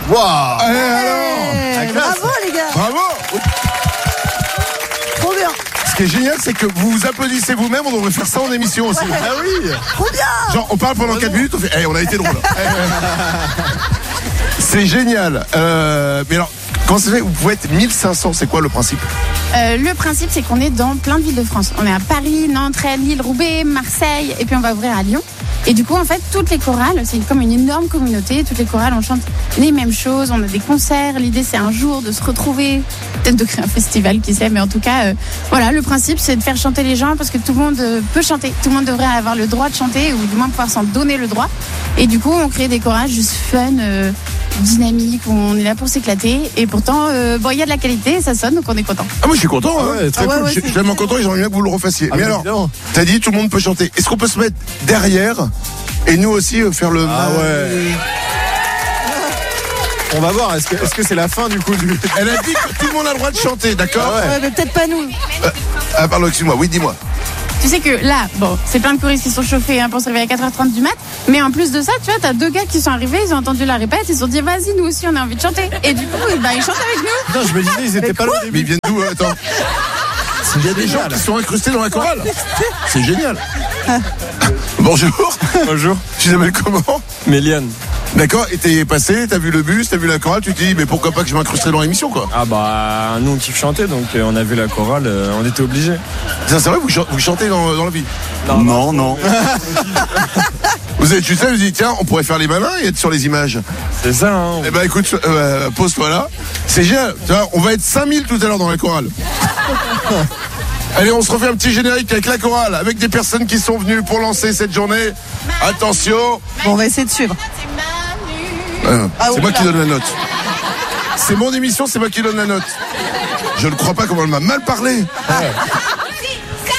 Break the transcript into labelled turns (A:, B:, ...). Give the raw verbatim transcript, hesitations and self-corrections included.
A: Waouh.
B: Allez, alors.
C: Hey, bravo les gars.
B: Bravo.
C: Trop bien.
B: Ce qui est génial, c'est que vous vous applaudissez vous-même. On devrait faire ça en émission aussi.
A: Ah oui.
C: Trop bien.
B: Genre, on parle pendant quatre minutes, on fait, hey, on a été drôle. C'est génial. Euh, mais alors, comment ça fait? Vous pouvez être mille cinq cents, c'est quoi le principe?
D: Euh, le principe, c'est qu'on est dans plein de villes de France. On est à Paris, Nantes, Rennes, Lille, Roubaix, Marseille, et puis on va ouvrir à Lyon. Et du coup, en fait, toutes les chorales, c'est comme une énorme communauté. Toutes les chorales, on chante les mêmes choses. On a des concerts. L'idée, c'est un jour de se retrouver, peut-être de créer un festival, qui sait. Mais en tout cas, euh, voilà, le principe, c'est de faire chanter les gens parce que tout le monde euh, peut chanter. Tout le monde devrait avoir le droit de chanter ou du moins pouvoir s'en donner le droit. Et du coup, on crée des chorales juste fun, euh, dynamiques, où on est là pour s'éclater. Et pourtant, euh, bon, il y a de la qualité, ça sonne, donc on est content.
B: Ah, moi, je suis content.
A: Ah
B: hein.
A: ouais, très
C: Ah ouais,
A: cool.
C: ouais,
B: Je je suis tellement content, ils ont bien que vous le refassiez.
A: Ah,
B: mais
A: mais
B: alors,
A: évidemment.
B: t'as dit tout le monde peut chanter. Est-ce qu'on peut se mettre derrière et nous aussi euh, faire le.
A: Ah ouais. On va voir, est-ce que est-ce que c'est la fin du coup du...
B: Elle a dit que tout le monde a le droit de chanter, d'accord?
A: Ah ouais.
C: Ouais, mais peut-être pas nous.
B: Euh, ah, pardon, excuse-moi. Oui, dis-moi.
D: Tu sais que là, bon, c'est plein de choristes qui sont chauffés hein, pour se réveiller à quatre heures trente du mat. Mais en plus de ça, tu vois, t'as deux gars qui sont arrivés, ils ont entendu la répète, ils se sont dit, vas-y, nous aussi, on a envie de chanter. Et du coup, bah, ils chantent avec nous.
A: Putain, je me disais, ils étaient pas là au
B: Mais
A: début.
B: ils viennent d'où? euh, Attends. Il y a des gens qui sont incrustés dans la chorale. C'est génial. Bonjour.
A: Bonjour.
B: Tu t'appelles comment?
A: Méliane.
B: D'accord, et t'es passé, t'as vu le bus, t'as vu la chorale, tu te dis, mais pourquoi pas que je m'incrusterais dans l'émission, quoi?
E: Ah bah nous on kiffe chanter donc euh, on a vu la chorale, euh, on était obligés.
B: Ça, c'est vrai, vous, chan- vous chantez dans, dans la vie?
A: Non, non.
B: Vous êtes juste là, vous dites, tiens, on pourrait faire les malins et être sur les images.
E: C'est ça hein.
B: Eh ben écoute, euh, pose-toi là. C'est génial, tu vois, on va être cinq mille tout à l'heure dans la chorale. Allez, on se refait un petit générique avec la chorale, avec des personnes qui sont venues pour lancer cette journée. Attention.
C: Bon, on va essayer de suivre.
B: Euh,
C: Ah,
B: c'est moi
C: oula.
B: qui donne la note. C'est mon émission, c'est moi qui donne la note. Je ne crois pas comment elle m'a mal parlé.